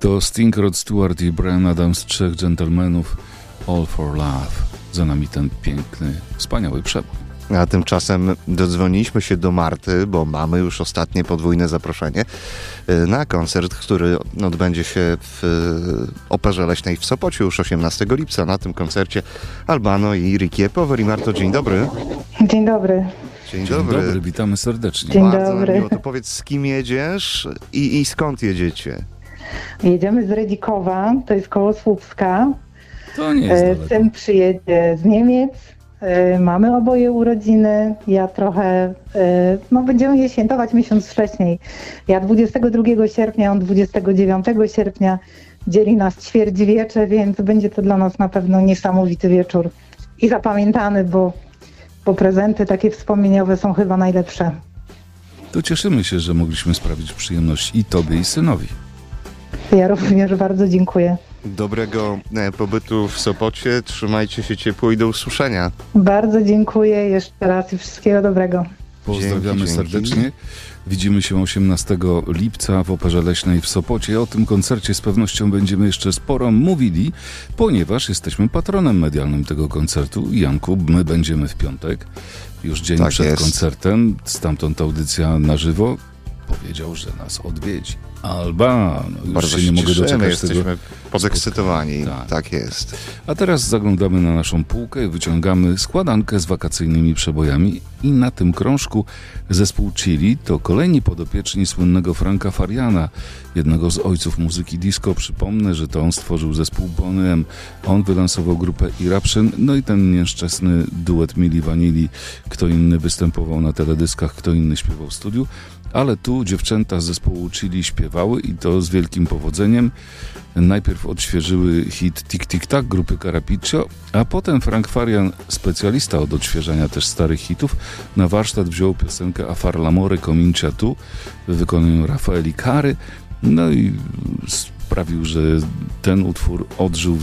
To Sting, Rod Stewart i Bryan Adams, trzech dżentelmenów, All for Love. Za nami ten piękny, wspaniały przebój. A tymczasem dodzwoniliśmy się do Marty, bo mamy już ostatnie podwójne zaproszenie na koncert, który odbędzie się w Operze Leśnej w Sopocie już 18 lipca. Na tym koncercie Albano i Ricky Power. I Marto, dzień dobry. Dzień dobry. Dzień dobry, witamy serdecznie. Dzień Bardzo dobry. miło. To powiedz, z kim jedziesz i skąd jedziecie? Jedziemy z Redzikowa, to jest koło Słupska. To nie jest daleko. Syn przyjedzie z Niemiec. Mamy oboje urodziny. Ja trochę, będziemy je świętować miesiąc wcześniej. Ja 22 sierpnia, on 29 sierpnia. Dzieli nas ćwierćwiecze, więc będzie to dla nas na pewno niesamowity wieczór. I zapamiętany, bo prezenty takie wspomnieniowe są chyba najlepsze. To cieszymy się, że mogliśmy sprawić przyjemność i tobie, i synowi. Ja również bardzo dziękuję. Dobrego pobytu w Sopocie. Trzymajcie się ciepło i do usłyszenia. Bardzo dziękuję jeszcze raz i wszystkiego dobrego. Pozdrawiamy Dzięki. serdecznie. Widzimy się 18 lipca w Operze Leśnej w Sopocie. O tym koncercie z pewnością będziemy jeszcze sporo mówili, ponieważ jesteśmy patronem medialnym tego koncertu. Janku, my będziemy w piątek, już dzień Tak przed jest. koncertem. Stamtąd audycja na żywo. Powiedział, że nas odwiedzi. Albano. Już Bardzo się nie mogę cieszymy, doczekać tego. jesteśmy podekscytowani. Tak. Tak jest. A teraz zaglądamy na naszą półkę i wyciągamy składankę z wakacyjnymi przebojami i na tym krążku zespół Chili to kolejni podopieczni słynnego Franka Fariana, jednego z ojców muzyki disco. Przypomnę, że to on stworzył zespół Boney M, on wylansował grupę Eruption, no i ten nieszczęsny duet Milli Vanilli. Kto inny występował na teledyskach, kto inny śpiewał w studiu. Ale tu dziewczęta z zespołu Chili śpiewały i to z wielkim powodzeniem. Najpierw odświeżyły hit Tic Tic Tac grupy Carapiccio, a potem Frank Farian, specjalista od odświeżania też starych hitów, na warsztat wziął piosenkę A far l'amore comincia tu w wykonaniu Rafaeli Cary, no i sprawił, że ten utwór odżył w